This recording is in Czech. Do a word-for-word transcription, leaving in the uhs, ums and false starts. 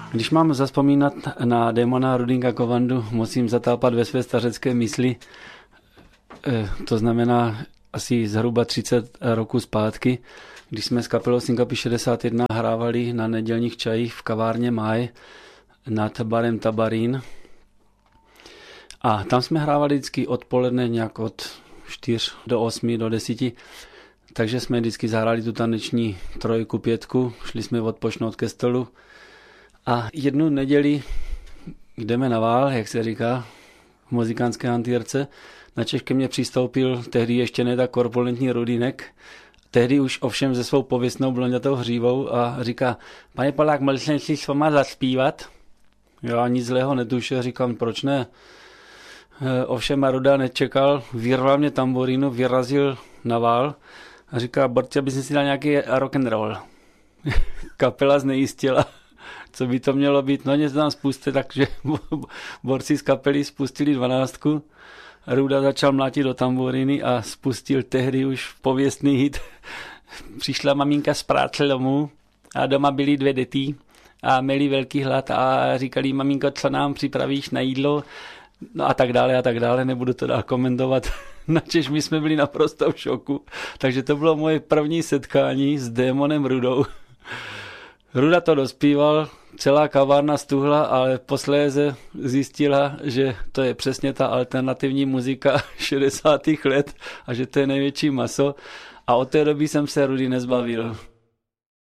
Když mám zazpomínat na démona Rudinka Kovandu, musím zatápat ve své stařecké mysli. To znamená asi zhruba třicet roků zpátky, když jsme s kapelou Syncope šedesát jedna hrávali na nedělních čajích v kavárně Máj nad barem Tabarín. A tam jsme hrávali vždycky odpoledne nějak od čtyř do osmi, do deseti. Takže jsme vždycky zahráli tu taneční trojku, pětku, šli jsme odpočnout ke stolu. A jednu neděli jdeme na vál, jak se říká, v muzikánské hantýrce. Na Češ ke mně přistoupil tehdy ještě ne tak korpulentní Rudinek, tehdy už ovšem se svou pověstnou blonďatou hřívou a říká: pane Polák, mohl jsem si s váma zaspívat? Já nic zlého netušil, říkám, proč ne? Ovšem Ruda nečekal, vyrval mě tamburínu, vyrazil na vál a říká: Borci, abys si dal nějaký rock and roll. Kapela znejistila, co by to mělo být. No něco tam spustit, takže borci z kapely spustili dvanáctku. Ruda začal mlátit do tamburíny a spustil tehdy už pověstný hit. Přišla maminka z práce domů a doma byly dvě děti a měli velký hlad a říkali: maminko, co nám připravíš na jídlo? No a tak dále a tak dále, nebudu to dál komentovat. Načež my jsme byli naprosto v šoku. Takže to bylo moje první setkání s démonem Rudou. Ruda to dospíval, celá kavárna stuhla, ale posléze zjistila, že to je přesně ta alternativní muzika šedesátých let a že to je největší maso. A od té doby jsem se Rudy nezbavil.